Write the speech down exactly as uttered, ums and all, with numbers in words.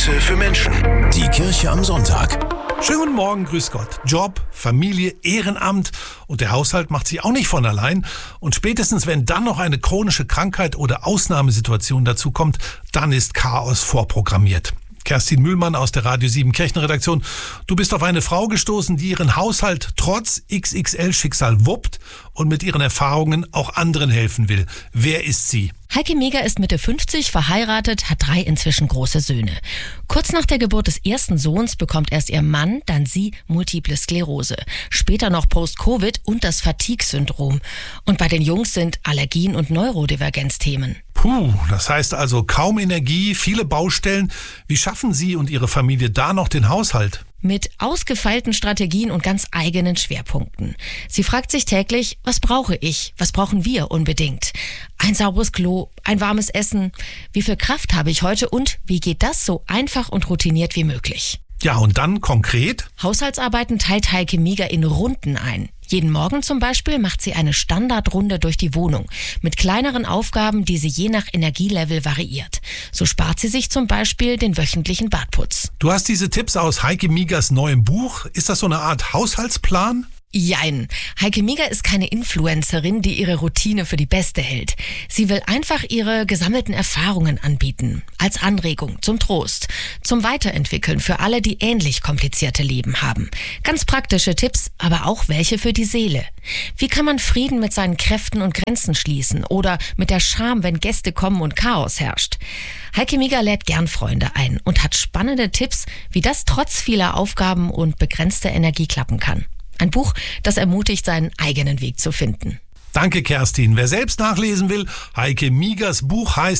Impulse für Menschen. Die Kirche am Sonntag. Schönen guten Morgen, grüß Gott. Job, Familie, Ehrenamt und der Haushalt macht sich auch nicht von allein. Und spätestens, wenn dann noch eine chronische Krankheit oder Ausnahmesituation dazu kommt, dann ist Chaos vorprogrammiert. Kerstin Mühlmann aus der Radio sieben Kirchenredaktion. Du bist auf eine Frau gestoßen, die ihren Haushalt trotz X X L-Schicksal wuppt und mit ihren Erfahrungen auch anderen helfen will. Wer ist sie? Heike Meger ist Mitte fünfzig, verheiratet, hat drei inzwischen große Söhne. Kurz nach der Geburt des ersten Sohns bekommt erst ihr Mann, dann sie Multiple Sklerose. Später noch Post-Covid und das Fatigue-Syndrom. Und bei den Jungs sind Allergien und Neurodivergenz Themen. Puh, das heißt also kaum Energie, viele Baustellen. Wie schaffen Sie und Ihre Familie da noch den Haushalt? Mit ausgefeilten Strategien und ganz eigenen Schwerpunkten. Sie fragt sich täglich, was brauche ich? Was brauchen wir unbedingt? Ein sauberes Klo, ein warmes Essen. Wie viel Kraft habe ich heute und wie geht das so einfach und routiniert wie möglich? Ja, und dann konkret? Haushaltsarbeiten teilt Heike Meger in Runden ein. Jeden Morgen zum Beispiel macht sie eine Standardrunde durch die Wohnung mit kleineren Aufgaben, die sie je nach Energielevel variiert. So spart sie sich zum Beispiel den wöchentlichen Badputz. Du hast diese Tipps aus Heike Megers neuem Buch. Ist das so eine Art Haushaltsplan? Jein. Heike Meger ist keine Influencerin, die ihre Routine für die beste hält. Sie will einfach ihre gesammelten Erfahrungen anbieten. Als Anregung, zum Trost, zum Weiterentwickeln für alle, die ähnlich komplizierte Leben haben. Ganz praktische Tipps, aber auch welche für die Seele. Wie kann man Frieden mit seinen Kräften und Grenzen schließen oder mit der Scham, wenn Gäste kommen und Chaos herrscht? Heike Meger lädt gern Freunde ein und hat spannende Tipps, wie das trotz vieler Aufgaben und begrenzter Energie klappen kann. Ein Buch, das ermutigt, seinen eigenen Weg zu finden. Danke, Kerstin. Wer selbst nachlesen will, Heike Megers Buch heißt